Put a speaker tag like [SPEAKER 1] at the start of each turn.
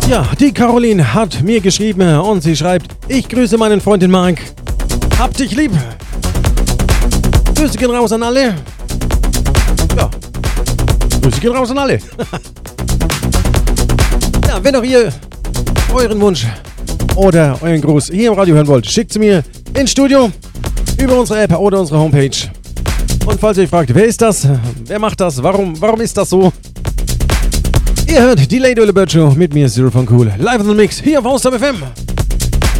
[SPEAKER 1] Ja, die Caroline hat mir geschrieben und sie schreibt: Ich grüße meinen Freund den Mark. Hab dich lieb. Grüße gehen raus an alle. Ja, Grüße gehen raus an alle. Ja, wenn auch ihr euren Wunsch oder euren Gruß hier im Radio hören wollt, schickt sie mir ins Studio über unsere App oder unsere Homepage. Und falls ihr euch fragt, wer ist das? Wer macht das? Warum ist das so? Ihr hört die Lady Bird Show mit mir, Zero von Cool. Live on the Mix hier auf Ausdam FM.